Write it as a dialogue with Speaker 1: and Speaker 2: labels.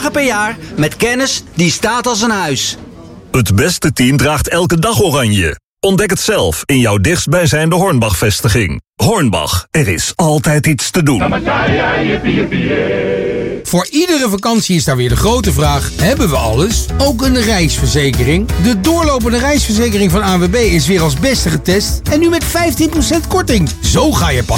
Speaker 1: dagen per jaar met kennis die staat als een huis.
Speaker 2: Het beste team draagt elke dag oranje. Ontdek het zelf in jouw dichtstbijzijnde Hornbach-vestiging. Hornbach, er is altijd iets te doen.
Speaker 3: Voor iedere vakantie is daar weer de grote vraag: hebben we alles? Ook een reisverzekering? De doorlopende reisverzekering van ANWB is weer als beste getest en nu met 15% korting. Zo ga je pas